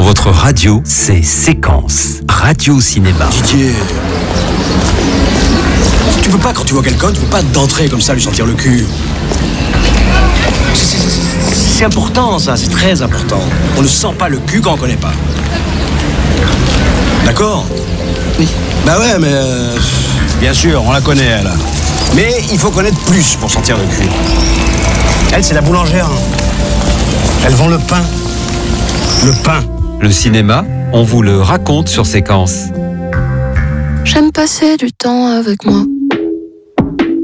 Votre radio, c'est Séquence. Radio Cinéma. Didier, tu peux pas, quand tu vois quelqu'un, tu peux pas d'entrer comme ça lui sentir le cul. C'est important ça, c'est très important. On ne sent pas le cul quand on connaît pas. D'accord ? Oui. Bah ouais, mais bien sûr, on la connaît elle. Mais il faut connaître plus pour sentir le cul. Elle, c'est la boulangère. Elle vend le pain. Le pain. Le cinéma, on vous le raconte sur Séquence. J'aime passer du temps avec moi.